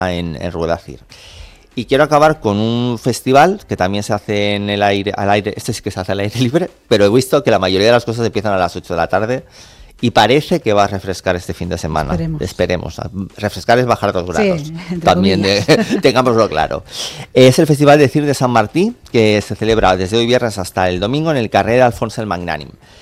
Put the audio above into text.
en Ruedacir. Y quiero acabar con un festival que también se hace en el aire, al aire, este sí que se hace al aire libre, pero he visto que la mayoría de las cosas empiezan a las 8 de la tarde y parece que va a refrescar este fin de semana. Esperemos. Refrescar es bajar 2 grados. Sí, también tengámoslo claro. Es el Festival de Cir de Sant Martí, que se celebra desde hoy viernes hasta el domingo en el carrer Alfons el Magnànim.